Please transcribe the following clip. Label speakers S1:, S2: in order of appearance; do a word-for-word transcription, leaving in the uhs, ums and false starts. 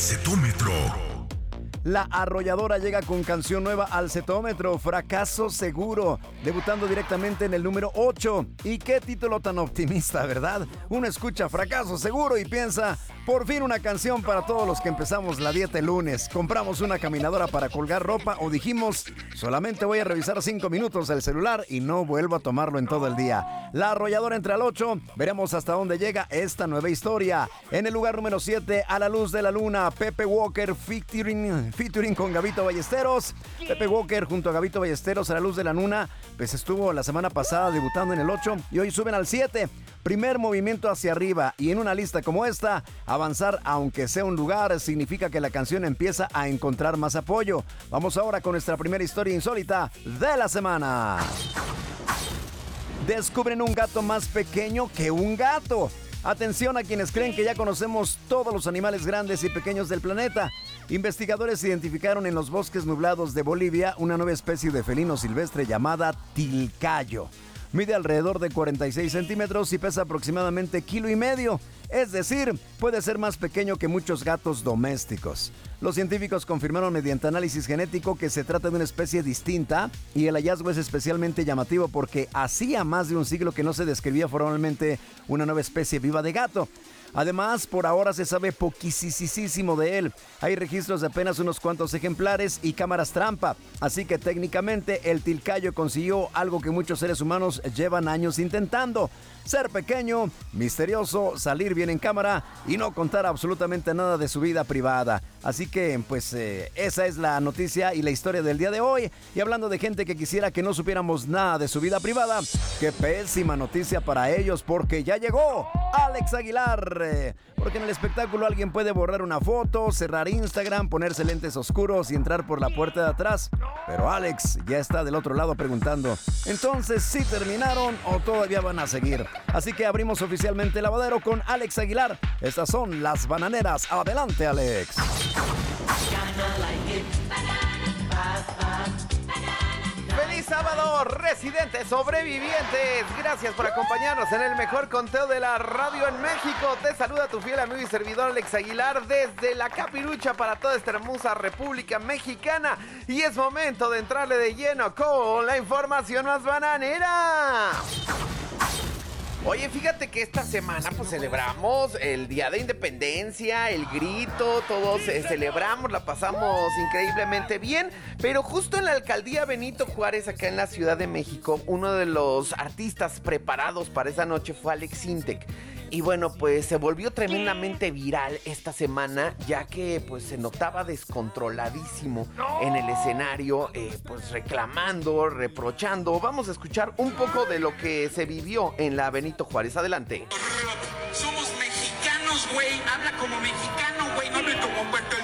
S1: Cetómetro.
S2: La Arrolladora llega con canción nueva al Cetómetro, Fracaso Seguro, debutando directamente en el número ocho. Y qué título tan optimista, ¿verdad? Uno escucha Fracaso Seguro y piensa, por fin una canción para todos los que empezamos la dieta el lunes. Compramos una caminadora para colgar ropa o dijimos, solamente voy a revisar cinco minutos el celular y no vuelvo a tomarlo en todo el día. La Arrolladora entra al ocho, veremos hasta dónde llega esta nueva historia. En el lugar número siete, A la Luz de la Luna, Pepe Walker featuring... featuring con Gabito Ballesteros. Pepe Walker junto a Gabito Ballesteros, A la Luz de la Luna, pues estuvo la semana pasada debutando en el ocho y hoy suben al siete. Primer movimiento hacia arriba, y en una lista como esta, avanzar aunque sea un lugar significa que la canción empieza a encontrar más apoyo. Vamos ahora con nuestra primera historia insólita de la semana. Descubren un gato más pequeño que un gato. Atención a quienes creen que ya conocemos todos los animales grandes y pequeños del planeta. Investigadores identificaron en los bosques nublados de Bolivia una nueva especie de felino silvestre llamada tilcayo. Mide alrededor de cuarenta y seis centímetros y pesa aproximadamente kilo y medio. Es decir, puede ser más pequeño que muchos gatos domésticos. Los científicos confirmaron mediante análisis genético que se trata de una especie distinta y el hallazgo es especialmente llamativo porque hacía más de un siglo que no se describía formalmente una nueva especie viva de gato. Además, por ahora se sabe poquisísimo de él. Hay registros de apenas unos cuantos ejemplares y cámaras trampa. Así que técnicamente el tilcayo consiguió algo que muchos seres humanos llevan años intentando. Ser pequeño, misterioso, salir bien en cámara y no contar absolutamente nada de su vida privada. Así que, pues, eh, esa es la noticia y la historia del día de hoy. Y hablando de gente que quisiera que no supiéramos nada de su vida privada, qué pésima noticia para ellos porque ya llegó Alex Aguilar. Porque en el espectáculo alguien puede borrar una foto, cerrar Instagram, ponerse lentes oscuros y entrar por la puerta de atrás. Pero Alex ya está del otro lado preguntando, ¿entonces sí terminaron o todavía van a seguir? Así que abrimos oficialmente el lavadero con Alex Aguilar. Estas son las bananeras. Adelante, Alex.
S3: ¡Feliz sábado, residentes sobrevivientes! Gracias por acompañarnos en el mejor conteo de la radio en México. Te saluda tu fiel amigo y servidor Alex Aguilar desde la Capirucha para toda esta hermosa República Mexicana. Y es momento de entrarle de lleno con la información más bananera. Oye, fíjate que esta semana pues celebramos el Día de Independencia, el grito, todos eh, celebramos, la pasamos increíblemente bien, pero justo en la alcaldía Benito Juárez, acá en la Ciudad de México, uno de los artistas preparados para esa noche fue Alex Intec. Y bueno, pues se volvió tremendamente viral esta semana, ya que pues se notaba descontroladísimo en el escenario, eh, pues reclamando, reprochando. Vamos a escuchar un poco de lo que se vivió en la Benito Juárez. Adelante.
S4: Somos mexicanos, güey. Habla como mexicano, güey. No hable como puertorriqueño.